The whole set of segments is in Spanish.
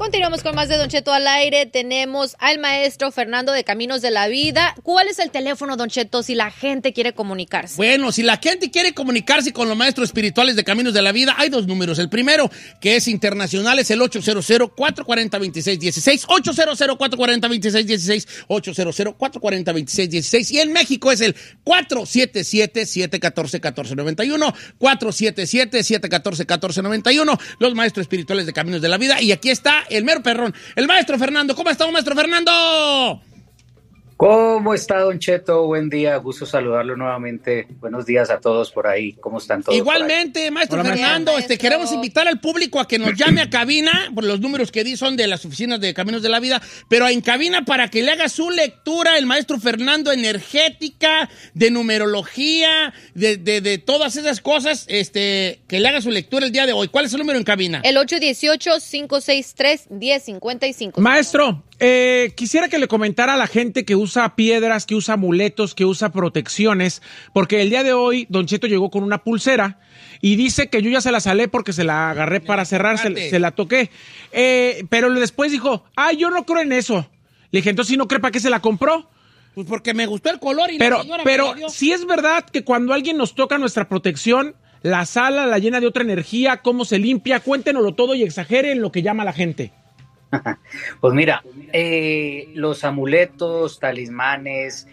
Continuamos con más de Don Cheto al aire. Tenemos al maestro Fernando de Caminos de la Vida. ¿Cuál es el teléfono, Don Cheto, si la gente quiere comunicarse? Bueno, si la gente quiere comunicarse con los maestros espirituales de Caminos de la Vida, hay dos números. El primero, que es internacional, es el 800-440-2616, 800-440-2616, 800-440-2616. Y en México es el 477-714-1491, 477-714-1491, los maestros espirituales de Caminos de la Vida. Y aquí está el mero perrón, el maestro Fernando. ¿Cómo está, maestro Fernando? ¿Cómo está, Don Cheto? Buen día, gusto saludarlo nuevamente. Buenos días a todos por ahí. ¿Cómo están todos? Igualmente, maestro Fernando, queremos invitar al público a que nos llame a cabina, por los números que di son de las oficinas de Caminos de la Vida, pero en cabina para que le haga su lectura el maestro Fernando, energética, de numerología, de todas esas cosas, que le haga su lectura el día de hoy. ¿Cuál es el número en cabina? El 818-563-1055. Maestro, quisiera que le comentara a la gente que usa piedras, que usa amuletos, que usa protecciones, porque el día de hoy Don Cheto llegó con una pulsera y dice que yo ya se la salé porque se la agarré para cerrar, se la toqué, pero después dijo, yo no creo en eso. Le dije, entonces si no cree, ¿para qué se la compró? Pues porque me gustó el color y pero, la señora pero me la dio. si es verdad que cuando alguien nos toca nuestra protección, la sala, la llena de otra energía, cómo se limpia, cuéntenoslo todo y exageren lo que llama la gente. Pues mira, los amuletos, talismanes,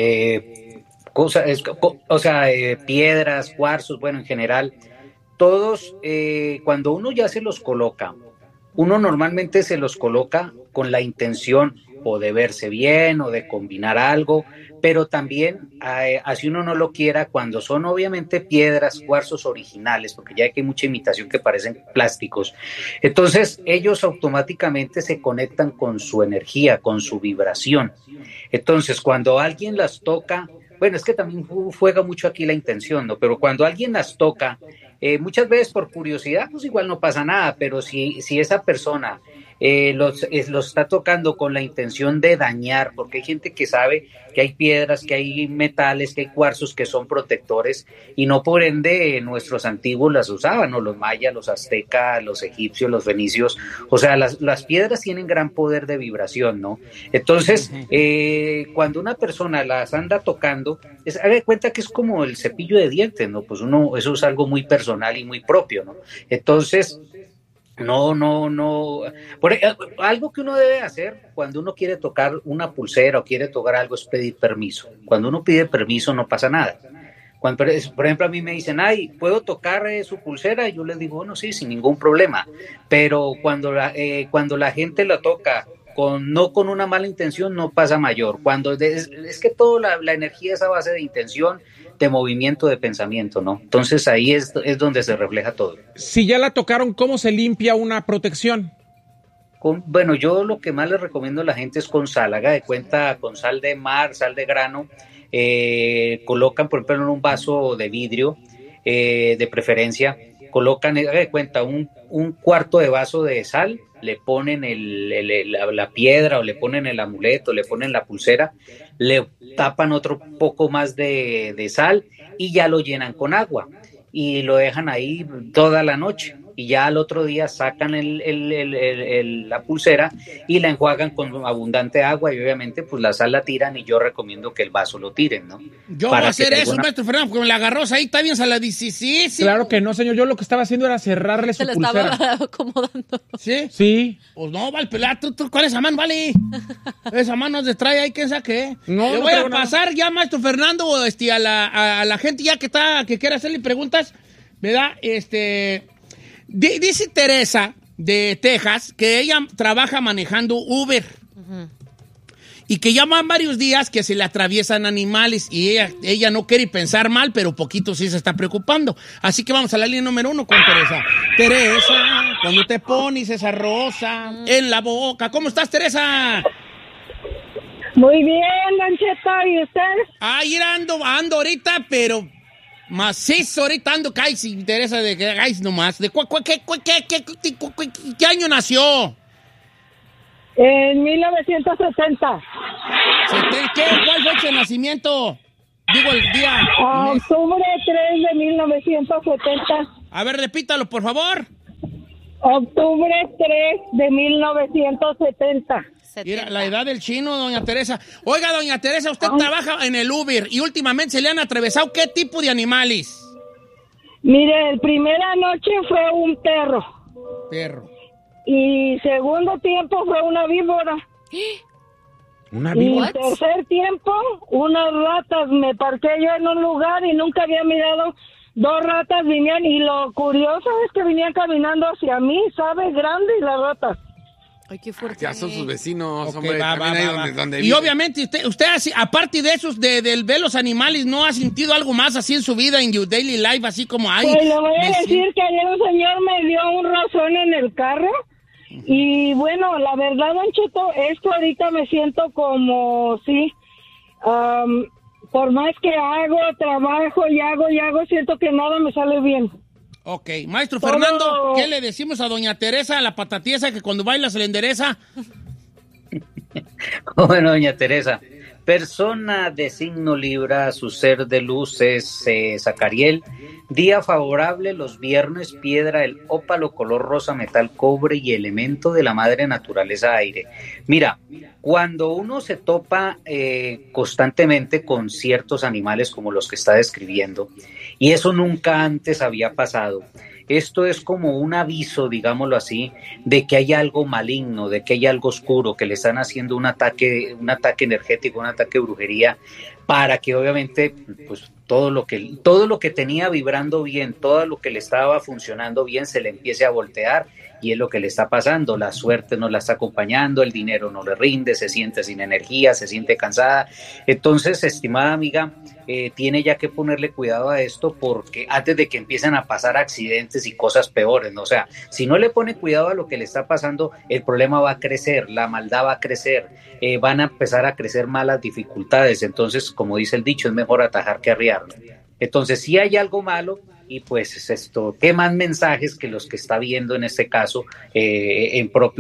piedras, cuarzos, bueno, en general, todos, cuando uno ya se los coloca, uno normalmente se los coloca con la intención o de verse bien o de combinar algo, pero también, así uno no lo quiera, cuando son obviamente piedras, cuarzos originales, porque ya que hay mucha imitación que parecen plásticos, entonces ellos automáticamente se conectan con su energía, con su vibración. Entonces, cuando alguien las toca, bueno, es que también juega mucho aquí la intención, ¿no? Pero cuando alguien las toca, muchas veces por curiosidad, pues igual no pasa nada, pero si esa persona los está tocando con la intención de dañar, porque hay gente que sabe que hay piedras, que hay metales, que hay cuarzos que son protectores y no por ende nuestros antiguos las usaban, ¿no? Los mayas, los aztecas, los egipcios, los fenicios, o sea, las piedras tienen gran poder de vibración, ¿no? Entonces, cuando una persona las anda tocando, haga de cuenta que es como el cepillo de dientes, ¿no? Pues eso es algo muy personal y muy propio, ¿no? Entonces, no. Algo que uno debe hacer cuando uno quiere tocar una pulsera o quiere tocar algo es pedir permiso. Cuando uno pide permiso no pasa nada. Cuando, por ejemplo, a mí me dicen, ¿puedo tocar su pulsera? Y yo les digo, bueno, sí, sin ningún problema. Pero cuando la gente la toca no con una mala intención, no pasa mayor. Es que toda la energía es a base de intención, de movimiento, de pensamiento, ¿no? Entonces ahí es donde se refleja todo. Si ya la tocaron, ¿cómo se limpia una protección? Bueno, yo lo que más les recomiendo a la gente es con sal, haga de cuenta, con sal de mar, sal de grano, colocan, por ejemplo, en un vaso de vidrio, de preferencia, colocan, haga de cuenta, un cuarto de vaso de sal, le ponen la piedra o le ponen el amuleto, le ponen la pulsera, le tapan otro poco más de sal y ya lo llenan con agua y lo dejan ahí toda la noche. Y ya al otro día sacan la pulsera y la enjuagan con abundante agua y obviamente pues la sal la tiran y yo recomiendo que el vaso lo tiren, ¿no? Yo voy a hacer eso, maestro Fernando, porque me la agarró ahí, está bien saladísima. Sí. Claro que no, señor, yo lo que estaba haciendo era cerrarle su pulsera. Se la estaba acomodando. ¿Sí? Sí. Pues no, vale, tú, ¿cuál es esa mano, vale? Esa mano nos distrae ahí, ¿quién sabe? No, le voy a pasar ya, maestro Fernando, a la gente ya que quiera hacerle preguntas, ¿verdad? Dice Teresa de Texas que ella trabaja manejando Uber y que ya van varios días que se le atraviesan animales y ella no quiere pensar mal, pero poquito sí se está preocupando. Así que vamos a la línea número 1 con Teresa. Teresa, cuando te pones esa rosa en la boca, ¿cómo estás, Teresa? Muy bien, Don Cheto, ¿y usted? Ahí ando ahorita, pero macizo, ahorita ando, si interesa de que hagáis nomás. ¿De qué año nació? En 1970. ¿Cuál fecha de nacimiento? Digo el día. Octubre 3 de 1970. A ver, repítalo, por favor. Octubre 3 de 1970. Mira, la edad del chino, doña Teresa. Oiga, doña Teresa, usted trabaja en el Uber y últimamente se le han atravesado ¿qué tipo de animales? Mire, el primera noche fue un perro. Perro. Y segundo tiempo fue una víbora. ¿Una Y víbora? tercer tiempo, unas ratas. Me parqué yo en un lugar y nunca había mirado. Dos ratas venían y lo curioso es que venían caminando hacia mí, ¿sabes? Grandes las ratas. Ay, qué fuerte. Ya son sus vecinos, Ok, hombre. va, También va, ahí va. donde Y vive. obviamente usted aparte de esos, del ver los animales, ¿no ha sentido algo más así en su vida, en your daily life, así como ay? Pues le voy a me decir siento- que ayer un señor me dio un rozón en el carro. Y bueno, la verdad, Don Cheto, es que ahorita me siento como, sí, por más que hago, trabajo y hago, siento que nada me sale bien. Ok, maestro Todo- Fernando, ¿qué le decimos a doña Teresa, la patatiesa, que cuando baila se le endereza? Bueno, doña Teresa, persona de signo Libra, su ser de luz es Zacariel. Día favorable los viernes, piedra, el ópalo, color rosa, metal, cobre y elemento de la madre naturaleza, aire. Mira, cuando uno se topa constantemente con ciertos animales como los que está describiendo, y eso nunca antes había pasado, esto es como un aviso, digámoslo así, de que hay algo maligno, de que hay algo oscuro, que le están haciendo un ataque energético, un ataque de brujería, para que obviamente pues todo lo que tenía vibrando bien, todo lo que le estaba funcionando bien se le empiece a voltear, y es lo que le está pasando. La suerte no la está acompañando, el dinero no le rinde, se siente sin energía, se siente cansada. Entonces, estimada amiga, tiene ya que ponerle cuidado a esto, porque antes de que empiecen a pasar accidentes y cosas peores, ¿no? O sea, si no le pone cuidado a lo que le está pasando, el problema va a crecer, la maldad va a crecer, van a empezar a crecer malas dificultades. Entonces, como dice el dicho, es mejor atajar que arriar, ¿no? Entonces, si hay algo malo, y pues es esto, ¿qué más mensajes que los que está viendo en este caso en propio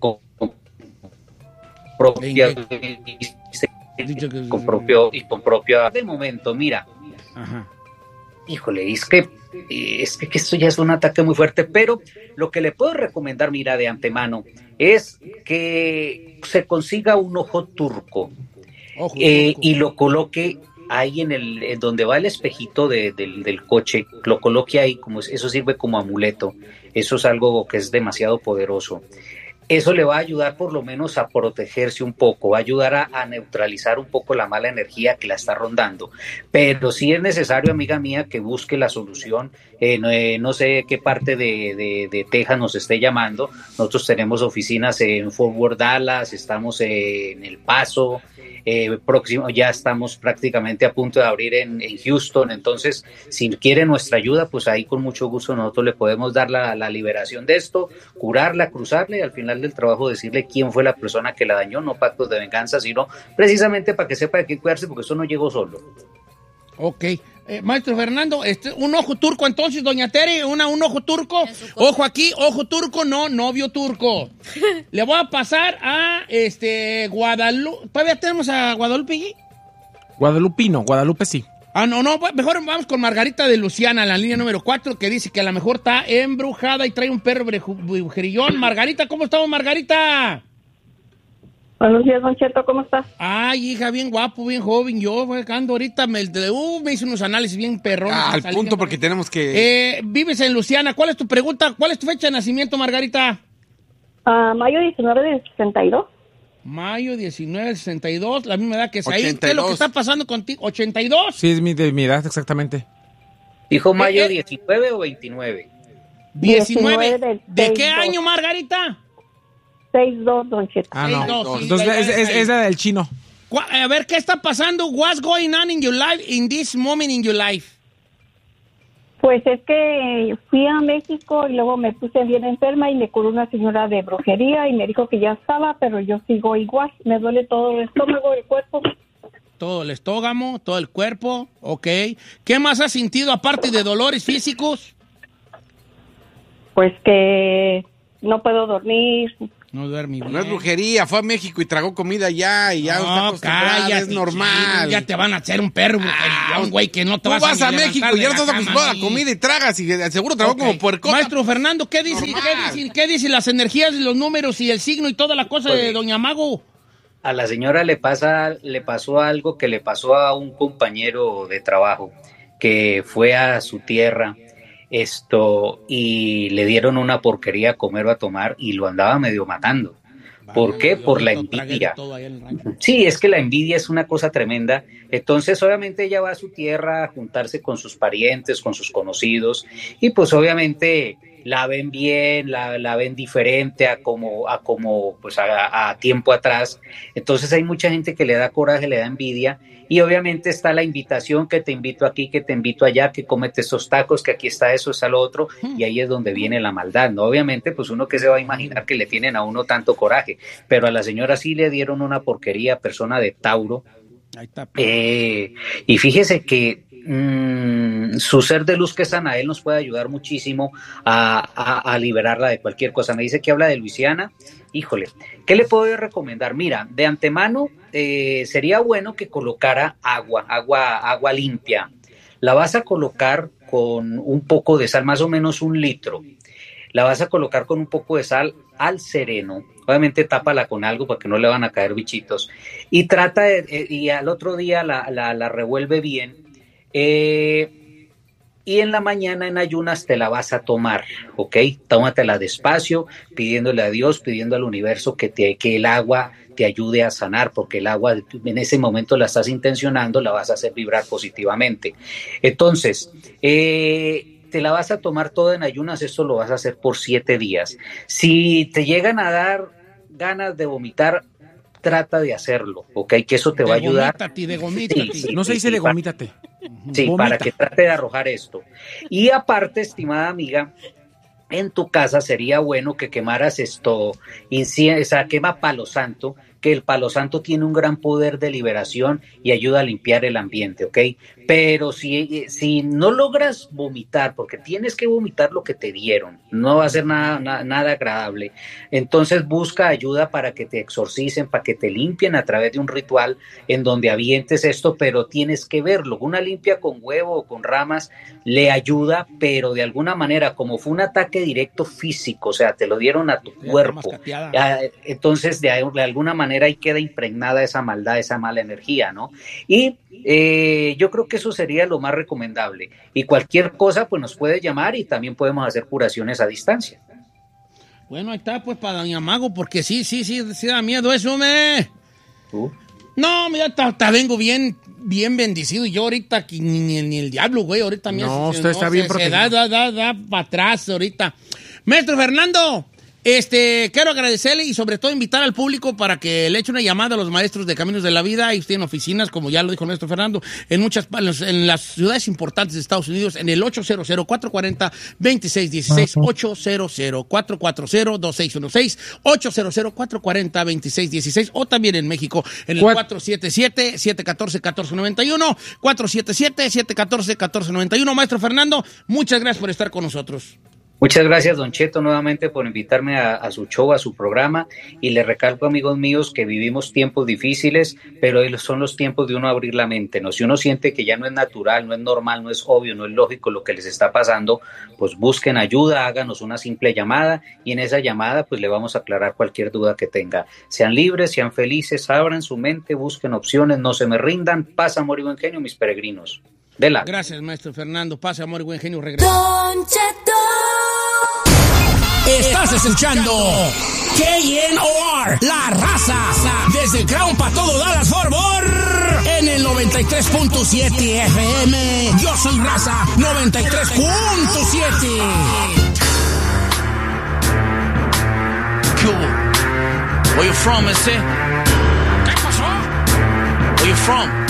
con propia de momento? Mira, Ajá. híjole, es que esto ya es un ataque muy fuerte, pero lo que le puedo recomendar, mira, de antemano, es que se consiga un ojo turco. Ojo, Y lo coloque ahí en donde va el espejito del coche, lo coloque ahí, como eso sirve como amuleto. Eso es algo que es demasiado poderoso. Eso le va a ayudar por lo menos a protegerse un poco, va a ayudar a neutralizar un poco la mala energía que la está rondando. Pero sí es necesario, amiga mía, que busque la solución. No sé qué parte de Texas nos esté llamando. Nosotros tenemos oficinas en Fort Worth, Dallas, estamos en El Paso, próximo, ya estamos prácticamente a punto de abrir en Houston. Entonces, si quiere nuestra ayuda, pues ahí con mucho gusto nosotros le podemos dar la liberación de esto, curarla, cruzarle y al final del trabajo decirle quién fue la persona que la dañó. No pactos de venganza, sino precisamente para que sepa de qué cuidarse, porque eso no llegó solo. Ok. Maestro Fernando, un ojo turco entonces, doña Tere, un ojo turco. Ojo aquí, ojo turco, no, novio turco. Le voy a pasar a Guadalupe. ¿Todavía tenemos a Guadalupe? Guadalupino, Guadalupe sí. No, mejor vamos con Margarita de Luciana, la línea número 4, que dice que a lo mejor está embrujada y trae un perro brujerillón. Margarita, ¿cómo estamos, Margarita? Buenos días, Don Cheto, ¿cómo estás? Ay, hija, bien guapo, bien joven. Yo ando ahorita, me hice unos análisis bien perrones. Al Salí punto, bien porque tenemos que... vives en Luciana. ¿Cuál es tu pregunta? ¿Cuál es tu fecha de nacimiento, Margarita? Mayo 19 de 62. Mayo 19 del 62, la misma edad que Said. 82. ¿Qué es lo que está pasando contigo? ¿82? Sí, es de mi edad exactamente. ¿Dijo mayo 19 o 29? 19. ¿De qué 62. año, Margarita? 62, Don Cheto. Ah, no. 62, sí, Entonces la edad de es la del chino. A ver, ¿qué está pasando? What's going on in your life, in this moment in your life? Pues es que fui a México y luego me puse bien enferma y me curó una señora de brujería y me dijo que ya estaba, pero yo sigo igual. Me duele todo el estómago, el cuerpo. Todo el estómago, todo el cuerpo, ok. ¿Qué más has sentido aparte de dolores físicos? Pues que no puedo dormir, No duerme bien. No es brujería, fue a México y tragó comida allá y ya no, cállate, es normal. Chido, ya te van a hacer un perro, un güey que no te vas a Tú vas a México y ya no estás acostumbrado a la comida y tragas y seguro tragó como puercota. Maestro Fernando, ¿qué dice las energías, los números y el signo y toda la cosa de Doña Mago? A la señora le pasó algo que le pasó a un compañero de trabajo que fue a su tierra y le dieron una porquería a comer o a tomar y lo andaba medio matando. ¿Por qué? Por la envidia. Sí, es que la envidia es una cosa tremenda. Entonces, obviamente, ella va a su tierra a juntarse con sus parientes, con sus conocidos, y pues obviamente la ven bien, la ven diferente a como pues a tiempo atrás. Entonces hay mucha gente que le da coraje, le da envidia, y obviamente está la invitación, que te invito aquí, que te invito allá, que cómete estos tacos, que aquí está eso, está lo otro, y ahí es donde viene la maldad, ¿no? Obviamente, pues uno que se va a imaginar que le tienen a uno tanto coraje, pero a la señora sí le dieron una porquería, persona de Tauro. Ahí está. Y fíjese que su ser de luz, que es Anael, nos puede ayudar muchísimo a liberarla de cualquier cosa. Me dice que habla de Luisiana. Híjole, ¿qué le puedo recomendar? Mira, de antemano sería bueno que colocara agua limpia. La vas a colocar con un poco de sal, más o menos 1 litro. La vas a colocar con un poco de sal al sereno. Obviamente tápala con algo para que no le van a caer bichitos. Y y al otro día la revuelve bien. Y en la mañana en ayunas te la vas a tomar, ¿ok? Tómatela despacio, pidiéndole a Dios, pidiendo al universo que el agua te ayude a sanar, porque el agua en ese momento la estás intencionando, la vas a hacer vibrar positivamente. Entonces, te la vas a tomar toda en ayunas, esto lo vas a hacer por 7 días. Si te llegan a dar ganas de vomitar, trata de hacerlo, ¿ok? Que eso te va a ayudar. Sí, no se dice de gomítate. Sí, vomita. Para que trate de arrojar esto. Y aparte, estimada amiga, en tu casa sería bueno que quemaras quema palo santo, que el palo santo tiene un gran poder de liberación y ayuda a limpiar el ambiente, ¿ok? Pero si no logras vomitar, porque tienes que vomitar lo que te dieron, no va a ser nada agradable, entonces busca ayuda para que te exorcicen, para que te limpien a través de un ritual en donde avientes esto, pero tienes que verlo. Una limpia con huevo o con ramas le ayuda, pero de alguna manera, como fue un ataque directo físico, o sea, te lo dieron a tu cuerpo, entonces de alguna manera ahí queda impregnada esa maldad, esa mala energía, ¿no? Y yo creo que eso sería lo más recomendable. Y cualquier cosa, pues nos puede llamar y también podemos hacer curaciones a distancia. Bueno, ahí está, pues, para Doña Mago, porque sí da miedo eso, No, mira, vengo bien bendecido. Y yo ahorita, ni el diablo, güey, ahorita... No, usted está bien protegido. Da para atrás ahorita. Maestro Fernando... quiero agradecerle y sobre todo invitar al público para que le eche una llamada a los maestros de Caminos de la Vida. Ellos tienen oficinas, como ya lo dijo nuestro Fernando, en las ciudades importantes de Estados Unidos, en el 800-440-2616, 800-440-2616, 800-440-2616, o también en México, en el 477-714-1491, 477-714-1491. Maestro Fernando, muchas gracias por estar con nosotros. Muchas gracias, Don Cheto, nuevamente por invitarme a su show, a su programa, y le recalco, amigos míos, que vivimos tiempos difíciles, pero son los tiempos de uno abrir la mente, ¿no? Si uno siente que ya no es natural, no es normal, no es obvio, no es lógico lo que les está pasando, pues busquen ayuda, háganos una simple llamada, y en esa llamada pues le vamos a aclarar cualquier duda que tenga. Sean libres, sean felices, abran su mente, busquen opciones, no se me rindan. Paz, amor y buen genio, mis peregrinos. Gracias, maestro Fernando. Paz, amor y buen genio. Regresa. Don Cheto. Estás escuchando KNOR, La Raza, desde Crown para todo Dallas Fort Worth, en el 93.7 FM. Yo soy Raza 93.7. Cool. Where you from, ese? ¿Qué pasó? Where you from?